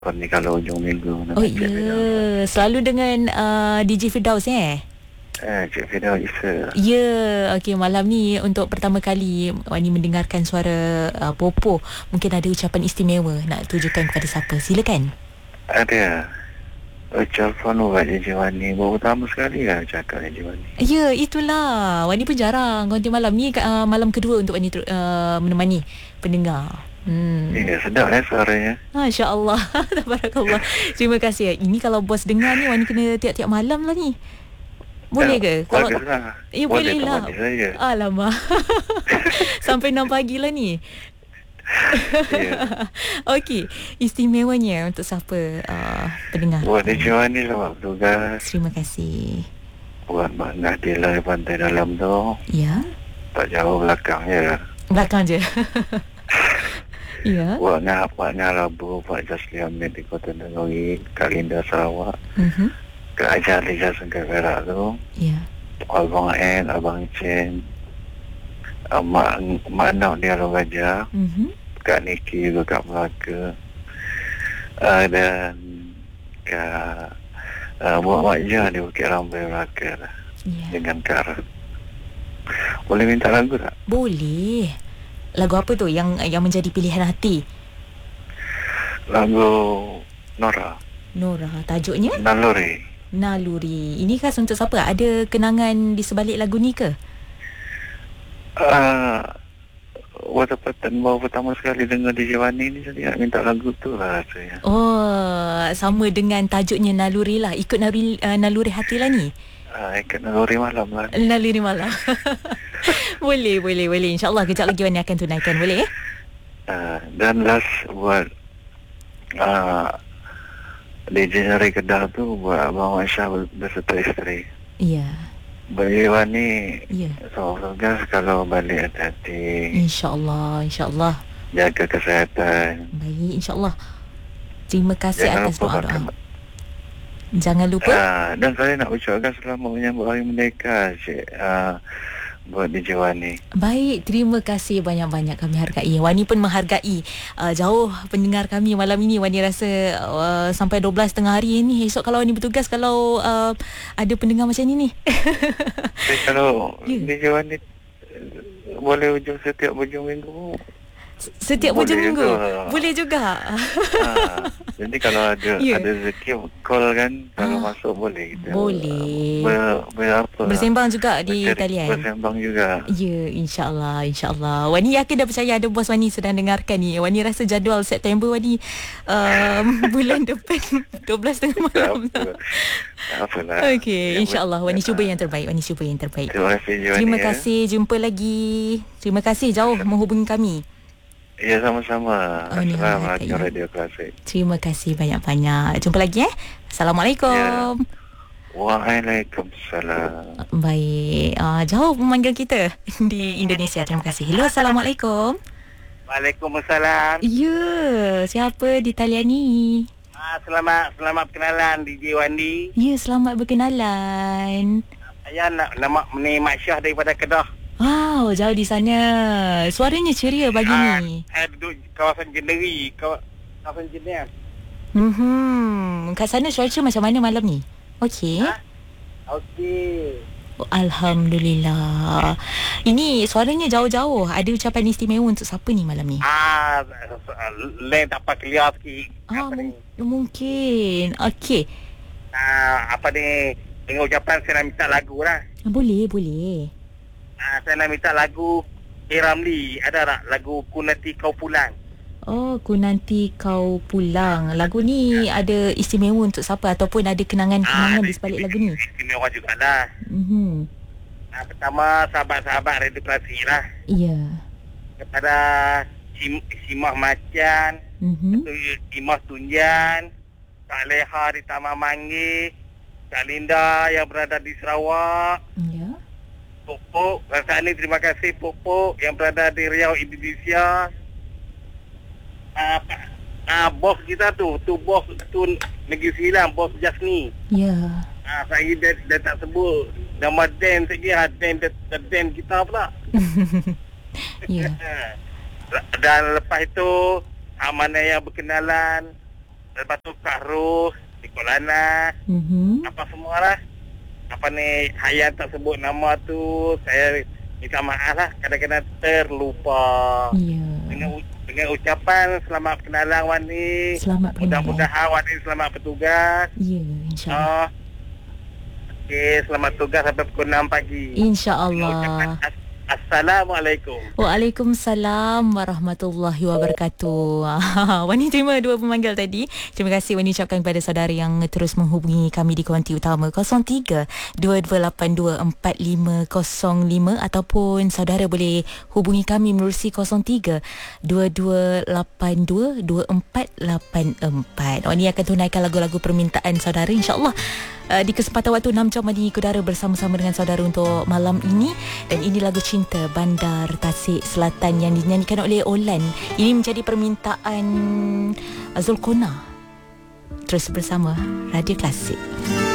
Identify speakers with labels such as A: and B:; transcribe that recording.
A: ni kalau hujung minggu.
B: Oh ya, selalu dengan DJ Firdaus
A: Cik Fida Isa.
B: Ya, okey, malam ni untuk pertama kali Wani mendengarkan suara Popo. Mungkin ada ucapan istimewa nak tujukan kepada siapa? Silakan.
A: Ada. Ucapan buat DJ Wani. Baru pertama sekali lah cakap DJ Wani.
B: Ya, itulah. Wani pun jarang konti malam ni, malam kedua untuk Wani menemani pendengar.
A: Ya, sedap suaranya.
B: Masya Allah. Tabarakallah. Terima kasih. Ini kalau bos dengar ni, Wani kena tiap-tiap malam lah ni. Boleh ke? Kalau
A: baguslah.
B: boleh lah. Alamak. Sampai 6 pagi lah ni.
A: Ya.
B: Okey, istimewanya untuk siapa pendengar?
A: Buat DJ Wani selamat bertugas.
B: Terima kasih.
A: Buat Mak Nadila di pantai dalam tu.
B: Ya.
A: Tak jauh belakang je.
B: Belakang je. Ya.
A: Buat Ngapaknya Rabu Pak Jasli Hamid di Kota Negeri, Kak Linda Sarawak. Kak Ajar Liza Sengkai Perak tu.
B: Ya.
A: Abang En, Abang Chen, Mak Nak di Alor Gajah, Kak Niki juga Kak Melaka, dan Kak Buat Mak Jah di Bukit Rambai Melaka lah. Dengan Kak. Boleh minta lagu tak?
B: Boleh. Lagu apa tu yang menjadi pilihan hati?
A: Lagu Nora.
B: Tajuknya? Naluri. Ini khas untuk siapa? Ada kenangan di sebalik lagu ni ke?
A: Watapatan baru pertama sekali dengar DJ Wani ni, jadi nak minta lagu tu lah rasanya.
B: Oh, sama dengan tajuknya Naluri lah. Ikut naluri hati lah ni.
A: Ikut naluri malam lah.
B: Naluri malam. Boleh. InsyaAllah kejap lagi Wani akan tunaikan. Boleh?
A: Dan last buat DJ Nyari Kedah tu, buat Abang Aisyah beserta isteri.
B: Ya.
A: Bagi Wani,
B: ya.
A: Tugas kalau balik hati-hati.
B: InsyaAllah.
A: Jaga kesihatan.
B: Baik, insyaAllah. Terima kasih atas doa-doa. Jangan lupa.
A: Dan saya nak ucapkan selamat menyambut Hari Merdeka, Cik, buat DJ Wani.
B: Baik, terima kasih banyak-banyak, kami hargai. Wani pun menghargai jauh pendengar kami malam ini. Wani rasa sampai 12 tengah hari ni. Esok kalau Wani bertugas, kalau ada pendengar macam ni.
A: Kalau DJ Wani boleh setiap hujung minggu.
B: Setiap hujung minggu boleh juga.
A: Jadi kalau ada rezeki call kan, kalau masuk boleh kita.
B: Boleh.
A: Bersembang
B: juga di talian.
A: Bersembang juga.
B: Ya, insyaAllah. Wani yakin dah percaya ada bos Wani sedang dengarkan ni. Wani rasa jadual September Wani bulan depan 12 tengah malam.
A: Apalah.
B: Okey, insyaAllah Wani cuba yang terbaik.
A: Terima
B: kasih. Jumpa lagi. Terima kasih jauh menghubungi kami.
A: Ya, sama-sama. Assalamualaikum Radio Klasik.
B: Terima kasih banyak-banyak. Jumpa lagi Assalamualaikum.
A: Waalaikumsalam.
B: Baik. Jauh memanggil kita di Indonesia. Terima kasih. Hello, Assalamualaikum.
C: Waalaikumsalam.
B: Ya, siapa di talian ni?
C: Selamat berkenalan DJ Wandi.
B: Ya, selamat berkenalan.
C: Saya nama ni Mak Syah daripada Kedah.
B: Wow, jauh di sana. Suaranya ceria pagi ni.
C: Saya duduk kawasan Jeneri, kawasan Jener.
B: Kat sana cuaca macam mana malam ni? Okey.
C: Okey.
B: Alhamdulillah. Ini suaranya jauh-jauh. Ada ucapan istimewa untuk siapa ni malam ni?
C: Lain tak apa clear sikit.
B: Mungkin. Okey.
C: Apa ni? Dengan ucapan saya nak minta lagu lah.
B: Boleh.
C: Saya nak minta lagu Ramli. Ada tak lagu Ku Nanti Kau Pulang?
B: Oh, Ku Nanti Kau Pulang. Lagu ni ada istimewa untuk siapa? Ataupun ada kenangan di sebalik lagu ni?
C: Istimewa jugalah. Pertama, sahabat-sahabat Radio Klasik lah.
B: Ya.
C: Kepada Simah Macan, Imah Tunjan, Kak Leha di Taman Manggi, Kak Linda yang berada di Sarawak.
B: Ya.
C: Pupuk, rasa ni terima kasih Pupuk yang berada di Riau, Indonesia. Bos kita tu bos tu Negeri Sembilan, bos Jasni.
B: Ya.
C: Saya dah tak sebut nama Dan saja, Dan kita pula.
B: Ya.
C: Dan lepas itu mana yang berkenalan Lepas tu Kak Ros, Ikut Lana, apa semua lah. Apa ni, Hayan tak sebut nama tu, saya minta maaf lah. Kadang-kadang terlupa.
B: Ya.
C: Dengan ucapan selamat kenalan Wani.
B: Selamat kenalan.
C: Mudah-mudahan Wani selamat bertugas.
B: Ya, insya-Allah.
C: Okey, selamat tugas sampai pukul 6 pagi.
B: Insya-Allah.
C: Assalamualaikum.
B: Waalaikumsalam warahmatullahi wabarakatuh. Wani terima dua pemanggil tadi. Terima kasih Wani ucapkan kepada saudara yang terus menghubungi kami di konti utama 03-2282-4505 ataupun saudara boleh hubungi kami menerusi 03-2282-2484. Wani akan tunaikan lagu-lagu permintaan saudara, insya-Allah. Di kesempatan waktu 6 jam Wani ikut udara bersama-sama dengan saudara untuk malam ini. Dan ini lagu Cinta Bandar Tasik Selatan yang dinyanyikan oleh Olan. Ini menjadi permintaan Zulkona. Terus bersama Radio Klasik.